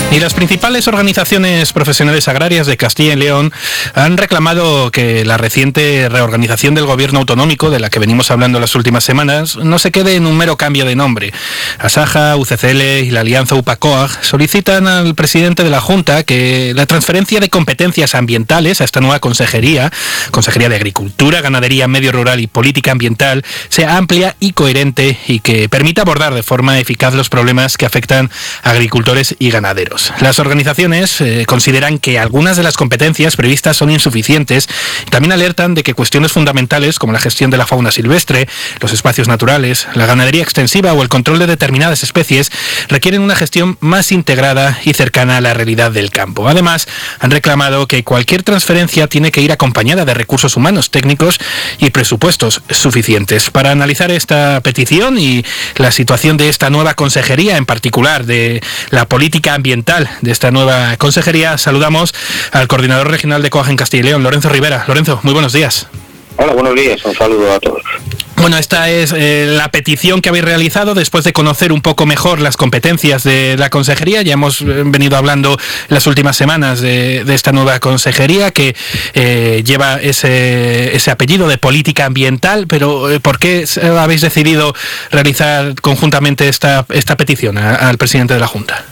Y las principales organizaciones profesionales agrarias de Castilla y León han reclamado que la reciente reorganización del gobierno autonómico, de la que venimos hablando las últimas semanas, no se quede en un mero cambio de nombre. Asaja, UCCL y la alianza UPA-COAG solicitan al presidente de la Junta que la transferencia de competencias ambientales a esta nueva Consejería de Agricultura, Ganadería, Medio Rural y Política Ambiental, sea amplia y coherente y que permita abordar de forma eficaz los problemas que afectan a agricultores y ganaderos. Las organizaciones consideran que algunas de las competencias previstas son insuficientes y también alertan de que cuestiones fundamentales como la gestión de la fauna silvestre, los espacios naturales, la ganadería extensiva o el control de determinadas especies requieren una gestión más integrada y cercana a la realidad del campo. Además, han reclamado que cualquier transferencia tiene que ir acompañada de recursos humanos, técnicos y presupuestos suficientes. Para analizar esta petición y la situación de esta nueva consejería, en particular de la política ambiental de esta nueva consejería, saludamos al coordinador regional de COAG en Castilla y León, Lorenzo Rivera. Lorenzo, muy buenos días. Hola, buenos días, un saludo a todos. Bueno, esta es la petición que habéis realizado después de conocer un poco mejor las competencias de la consejería. Ya hemos venido hablando las últimas semanas de esta nueva consejería que lleva ese apellido de política ambiental, pero ¿por qué habéis decidido realizar conjuntamente esta petición al presidente de la Junta?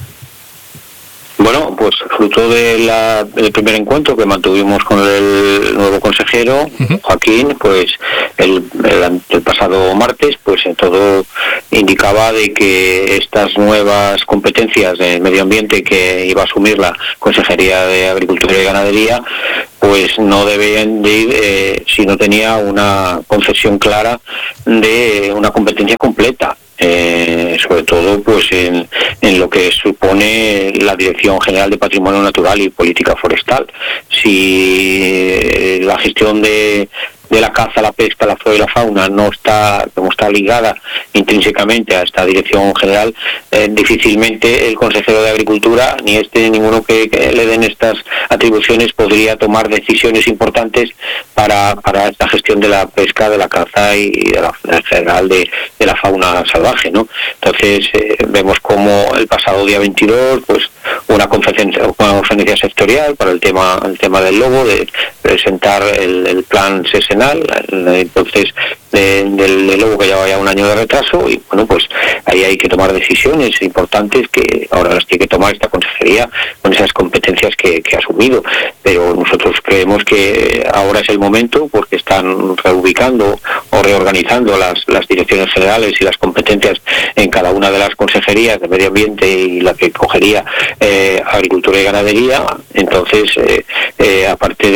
Bueno, pues fruto del primer encuentro que mantuvimos con el nuevo consejero, Joaquín, pues el pasado martes, pues todo indicaba de que estas nuevas competencias de medio ambiente que iba a asumir la Consejería de Agricultura y Ganadería, pues no debían de ir si no tenía una concesión clara de una competencia completa. Sobre todo pues en lo que supone la Dirección General de Patrimonio Natural y Política Forestal. Si la gestión de la caza, la pesca, la flora y la fauna no está ligada intrínsecamente a esta dirección general, difícilmente el consejero de Agricultura, ni ni ninguno que le den estas atribuciones, podría tomar decisiones importantes para esta gestión de la pesca, de la caza y en general de la fauna salvaje, ¿no? Entonces vemos como el pasado día 22 pues una conferencia sectorial para el tema del lobo, de presentar el plan sesenal, entonces del lobo, que lleva ya un año de retraso, y bueno, pues ahí hay que tomar decisiones importantes que ahora las tiene que tomar esta consejería con esas competencias que ha asumido. Pero nosotros creemos que ahora es el momento, porque están reubicando o reorganizando las direcciones generales y las competencias en cada una de las consejerías de medio ambiente y la que cogería agricultura y ganadería. Entonces aparte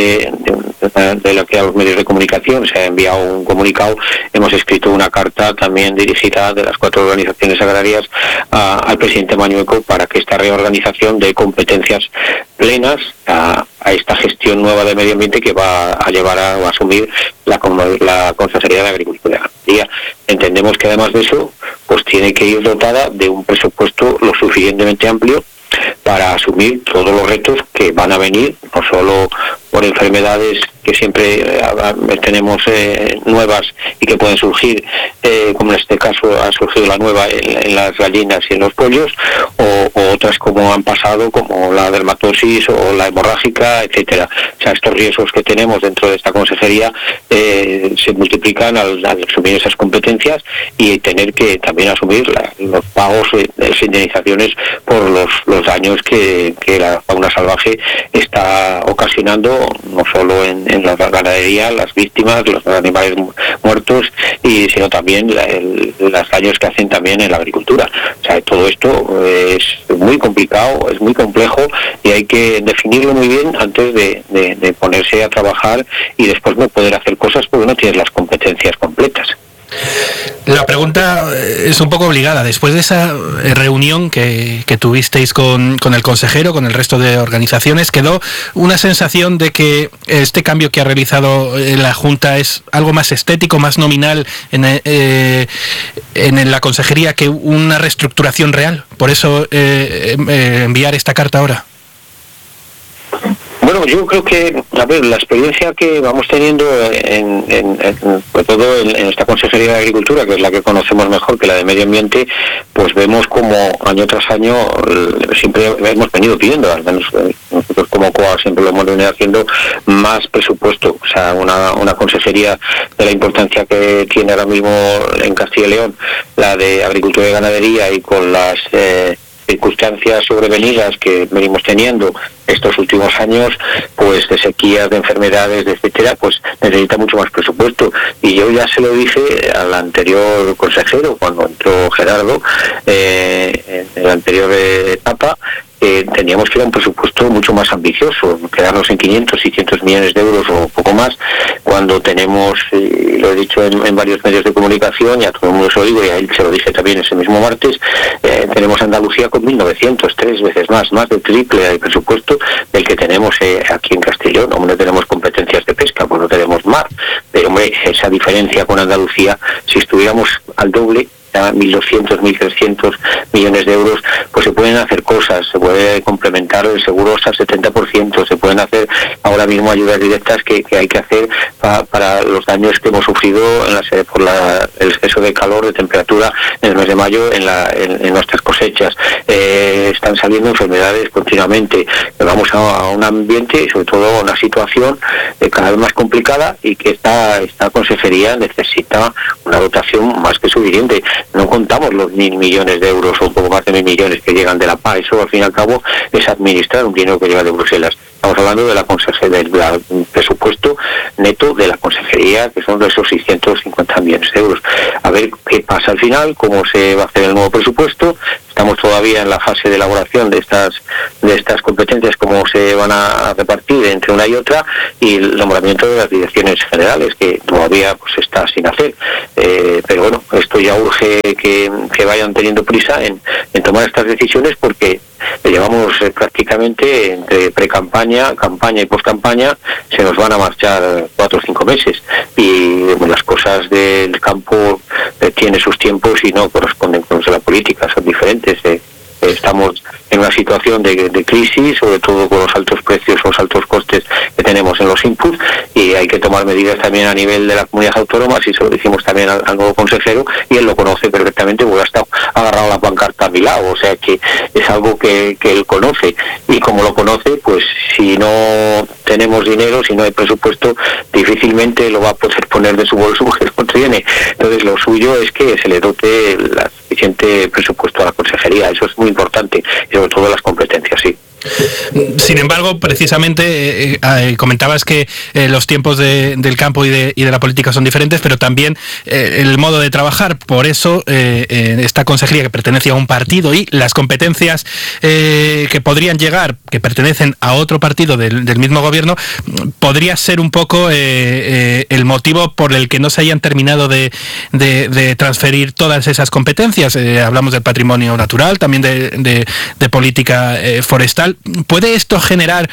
de lo que a los medios de comunicación se ha enviado un comunicado, hemos escrito una carta también dirigida de las 4 organizaciones agrarias al presidente Mañueco para que esta reorganización dé competencias plenas a esta gestión nueva de medio ambiente que va a llevar a asumir la Consejería de Agricultura y Ganadería. Entendemos que además de eso pues tiene que ir dotada de un presupuesto lo suficientemente amplio para asumir todos los retos que van a venir, no solo por enfermedades que siempre tenemos nuevas y que pueden surgir, como en este caso ha surgido la nueva en las gallinas y en los pollos, o otras como han pasado, como la dermatosis o la hemorrágica, etcétera. O sea, estos riesgos que tenemos dentro de esta consejería se multiplican al asumir esas competencias y tener que también asumir los pagos de las indemnizaciones por los daños que la fauna salvaje está ocasionando, no solo en la ganadería, las víctimas, los animales muertos, sino también los daños que hacen también en la agricultura. O sea, todo esto es muy complicado, es muy complejo y hay que definirlo muy bien antes de ponerse a trabajar y después no poder hacer cosas porque no tienes las competencias completas. La pregunta es un poco obligada. Después de esa reunión que tuvisteis con el consejero, con el resto de organizaciones, quedó una sensación de que este cambio que ha realizado la Junta es algo más estético, más nominal en la consejería que una reestructuración real. Por eso enviar esta carta ahora. Bueno, Bueno, yo creo que, a ver, la experiencia que vamos teniendo sobre todo en esta Consejería de Agricultura, que es la que conocemos mejor que la de Medio Ambiente, pues vemos como año tras año siempre hemos venido pidiendo, al menos nosotros como COA siempre lo hemos venido haciendo, más presupuesto. O sea, una consejería de la importancia que tiene ahora mismo en Castilla y León, la de Agricultura y Ganadería, y con las circunstancias sobrevenidas que venimos teniendo estos últimos años, pues de sequías, de enfermedades, de etcétera, pues necesita mucho más presupuesto. Y yo ya se lo dije al anterior consejero, cuando entró Gerardo, en la anterior etapa, teníamos que ir a un presupuesto mucho más ambicioso, quedarnos en 500, 600 millones de euros o poco más, cuando tenemos, y lo he dicho en varios medios de comunicación, y a todo el mundo se lo digo, y a él se lo dije también ese mismo martes, tenemos Andalucía con 1.900, 3 veces más del triple de presupuesto del que tenemos aquí en Castellón. Hombre, no tenemos competencias de pesca, pues no tenemos mar, pero hombre, esa diferencia con Andalucía, si estuviéramos al doble, 1.200, 1.300 millones de euros, pues se pueden hacer cosas, se puede complementar el seguro hasta el 70%, se pueden hacer ahora mismo ayudas directas que hay que hacer para los daños que hemos sufrido por el exceso de calor, de temperatura en el mes de mayo en nuestras cosechas. Están saliendo enfermedades continuamente. Vamos a un ambiente y sobre todo a una situación cada vez más complicada, y que esta consejería necesita una dotación más que suficiente. No contamos los 1.000 millones de euros o un poco más de 1.000 millones que llegan de la PA. Eso al fin y al cabo es administrar un dinero que llega de Bruselas. Estamos hablando de la consejería, del presupuesto neto de la consejería, que son de esos 650 millones de euros. A ver qué pasa al final, cómo se va a hacer el nuevo presupuesto. Estamos todavía en la fase de elaboración de estas competencias, cómo se van a repartir entre una y otra, y el nombramiento de las direcciones generales, que todavía pues está sin hacer. Pero bueno, esto ya urge que vayan teniendo prisa en tomar estas decisiones, porque llevamos prácticamente entre pre-campaña, campaña y post-campaña, se nos van a marchar 4 o 5 meses, y las cosas del campo tienen sus tiempos y no corresponden con los de la política, son diferentes. Estamos en una situación de crisis, sobre todo con los altos precios, los altos costes que tenemos en los inputs, y hay que tomar medidas también a nivel de las comunidades autónomas, y se lo decimos también al nuevo consejero, y él lo conoce perfectamente porque ha estado agarrado a la pancarta a mi lado, o sea que es algo que él conoce, y como lo conoce, pues si no tenemos dinero, si no hay presupuesto, difícilmente lo va a poder poner de su bolso porque no tiene. Entonces lo suyo es que se le dote el suficiente presupuesto a la consejería, eso es muy importante, y sobre todo las competencias, sí. Sin embargo, precisamente comentabas que los tiempos del campo y de la política son diferentes, pero también el modo de trabajar. Por eso esta consejería, que pertenece a un partido, y las competencias que podrían llegar, que pertenecen a otro partido del mismo gobierno, podría ser un poco el motivo por el que no se hayan terminado de transferir todas esas competencias. Hablamos del patrimonio natural, también de política forestal. ¿Puede esto generar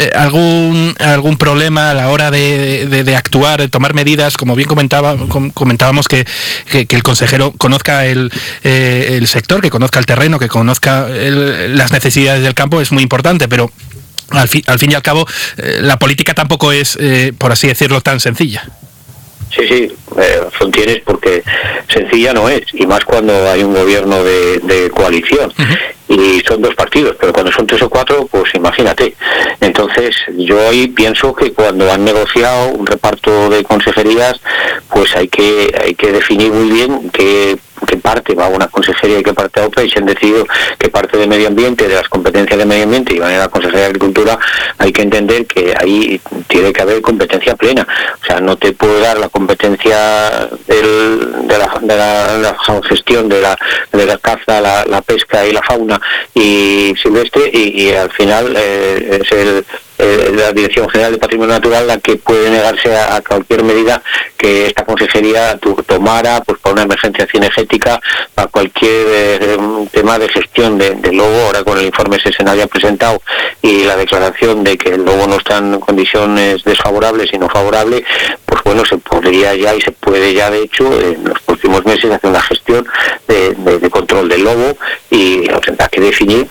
algún problema a la hora de actuar, de tomar medidas? Como bien comentábamos, que el consejero conozca el sector, que conozca el terreno, que conozca las necesidades del campo, es muy importante, pero al fin y al cabo la política tampoco es, por así decirlo, tan sencilla. Sí, razón tienes, porque sencilla no es, y más cuando hay un gobierno de coalición. Uh-huh. Y son 2 partidos, pero cuando son 3 o 4, pues imagínate. Entonces yo ahí pienso que cuando han negociado un reparto de consejerías, pues hay que definir muy bien qué parte va a una consejería y qué parte a otra, y se han decidido que parte de medio ambiente, de las competencias de medio ambiente, y van a la consejería de agricultura. Hay que entender que ahí tiene que haber competencia plena. O sea, no te puedo dar la competencia de la gestión de la caza, la pesca y la fauna y silvestre, y al final es la Dirección General de Patrimonio Natural la que puede negarse a cualquier medida que esta consejería tomara, pues para una emergencia cinegética, para cualquier tema de gestión del lobo. Ahora con el informe SESENA ya presentado y la declaración de que el lobo no está en condiciones desfavorables sino favorables, pues bueno, se podría ya, y se puede ya de hecho en los próximos meses, hacer una gestión de control del lobo, y tendrá que definir pues, quién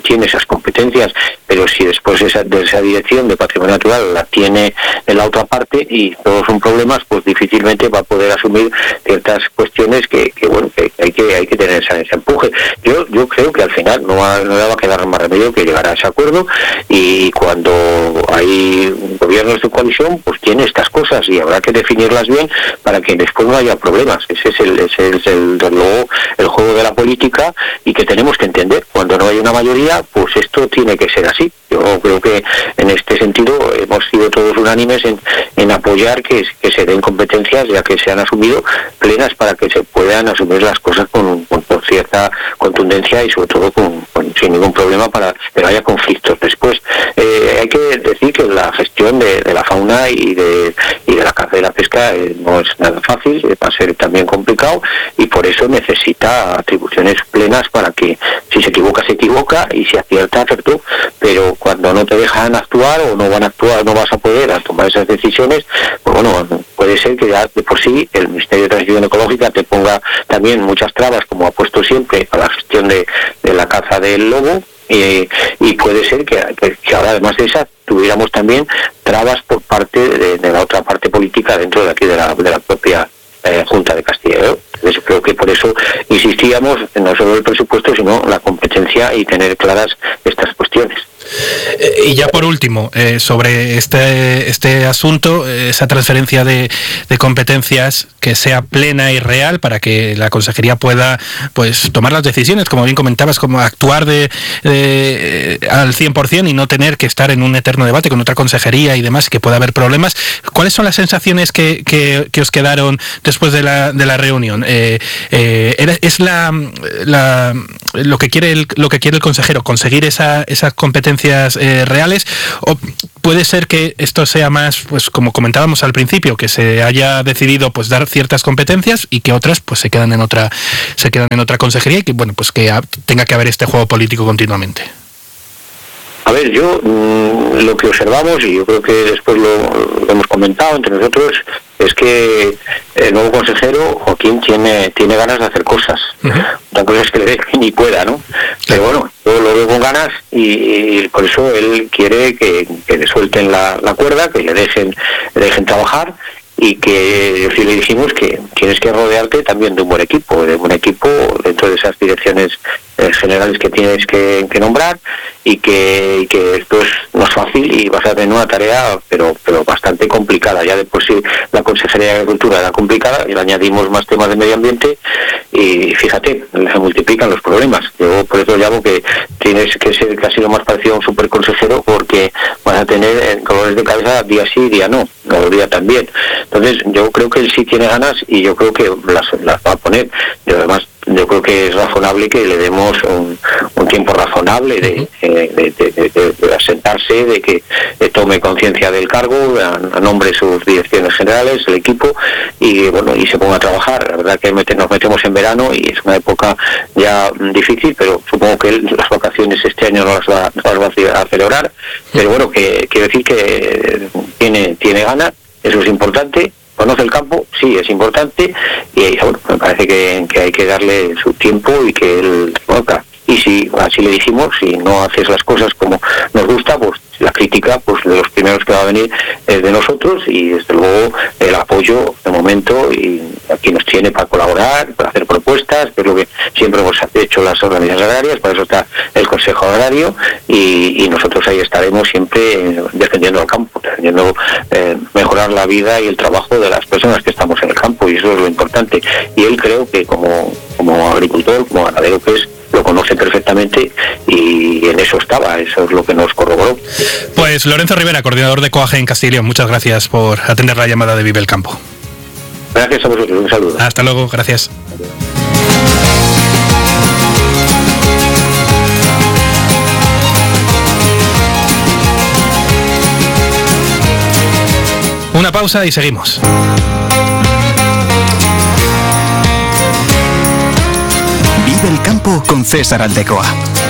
tiene esas competencias, pero si después de esa dirección de patrimonio natural la tiene en la otra parte y todos son problemas, pues difícilmente va a poder asumir ciertas cuestiones que hay que tener ese empuje. Yo creo que al final no le va a quedar más remedio que llegar a ese acuerdo, y cuando hay gobiernos de coalición pues tiene estas cosas y habrá que definirlas bien para que después no haya problemas. Ese es desde luego el juego de la política, y que tenemos que entender. Cuando no hay una mayoría, pues esto tiene que ser así. Yo creo que en este sentido hemos sido todos unánimes en apoyar que se den competencias, ya que se han asumido plenas, para que se puedan asumir las cosas con cierta contundencia y sobre todo sin ningún problema, para que no haya conflictos después. Hay que decir que la gestión de la fauna y de la caza y la pesca no es nada fácil, va a ser también complicado, y por eso necesita atribuciones plenas para que si se equivoca, y si acierta, acertó. Pero cuando no te dejan actuar o no van a actuar, no vas a poder tomar esas decisiones, pues bueno, puede ser que ya de por sí el Ministerio de Transición Ecológica te ponga también muchas trabas, como ha puesto siempre, a la gestión de la caza del lobo. Y puede ser que ahora, además de esas, tuviéramos también trabas por parte de la otra parte política dentro de aquí de la propia Junta de Castilla y León. Entonces creo que por eso insistíamos no solo el presupuesto, sino la competencia y tener claras estas cuestiones. Y ya por último, sobre este asunto, esa transferencia de competencias que sea plena y real para que la consejería pueda pues tomar las decisiones, como bien comentabas, como actuar al 100% y no tener que estar en un eterno debate con otra consejería y demás, que pueda haber problemas. ¿Cuáles son las sensaciones que os quedaron después de la reunión? ¿Es lo que quiere el consejero, conseguir esas competencias reales, o puede ser que esto sea más, pues como comentábamos al principio, que se haya decidido pues dar ciertas competencias y que otras pues se quedan en otra consejería, y que bueno, pues que tenga que haber este juego político continuamente? A ver, yo lo que observamos, y yo creo que después lo hemos comentado entre nosotros, es que el nuevo consejero, Joaquín, tiene ganas de hacer cosas. Uh-huh. Otra cosa es que le dejen y pueda, ¿no? Pero bueno, yo lo veo con ganas, y por eso él quiere que le suelten la cuerda, que le dejen trabajar, y que sí le dijimos que tienes que rodearte también de un buen equipo dentro de esas direcciones generales que tienes que nombrar, y que esto no es fácil y vas a tener una tarea pero bastante complicada. Ya de por sí la Consejería de Agricultura era complicada y le añadimos más temas de medio ambiente y fíjate, se multiplican los problemas. Yo por eso llamo que tienes que ser casi lo más parecido a un superconsejero, porque vas a tener dolores de cabeza día sí, día no, o día también. Entonces yo creo que él sí tiene ganas y yo creo que las va a poner. Y además yo creo que es razonable que le demos un tiempo razonable de asentarse, de que tome conciencia del cargo, a nombre de sus direcciones generales, el equipo, y bueno, y se ponga a trabajar. La verdad que nos metemos en verano y es una época ya difícil, pero supongo que las vacaciones este año no las va a celebrar, pero bueno, que quiero decir que tiene ganas, eso es importante. ¿Conoce el campo? Sí, es importante, y bueno, me parece que hay que darle su tiempo y que él conozca. Y si así le dijimos, si no haces las cosas como nos gusta, pues la crítica, pues de los primeros que va a venir es de nosotros, y desde luego el apoyo de momento, y aquí nos tiene para colaborar, para hacer propuestas, que es lo que siempre hemos hecho las organizaciones agrarias, para eso está el Consejo Agrario, y nosotros ahí estaremos siempre defendiendo el campo, defendiendo mejorar la vida y el trabajo de las personas que estamos en el campo, y eso es lo importante. Y él, creo que como agricultor, como ganadero que es, lo conoce perfectamente, y en eso es lo que nos corroboró. Pues Lorenzo Rivera, coordinador de COAGE en Castilla y León, muchas gracias por atender la llamada de Vive el Campo. Gracias a vosotros, un saludo. Hasta luego, gracias. Una pausa y seguimos. Vive el campo con César Aldecoa.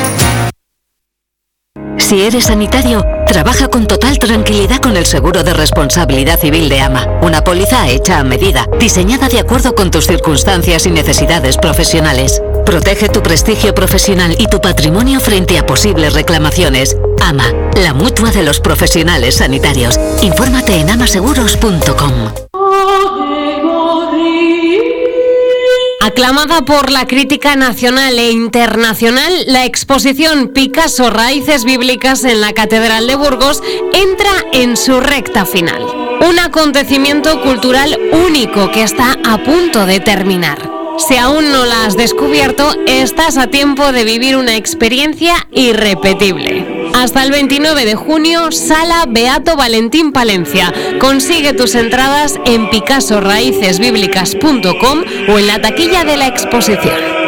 Si eres sanitario, trabaja con total tranquilidad con el seguro de responsabilidad civil de AMA. Una póliza hecha a medida, diseñada de acuerdo con tus circunstancias y necesidades profesionales. Protege tu prestigio profesional y tu patrimonio frente a posibles reclamaciones. AMA, la mutua de los profesionales sanitarios. Infórmate en amaseguros.com. Aclamada por la crítica nacional e internacional, la exposición Picasso Raíces Bíblicas en la Catedral de Burgos entra en su recta final. Un acontecimiento cultural único que está a punto de terminar. Si aún no la has descubierto, estás a tiempo de vivir una experiencia irrepetible. Hasta el 29 de junio, Sala Beato Valentín Palencia. Consigue tus entradas en picassoraicesbiblicas.com o en la taquilla de la exposición.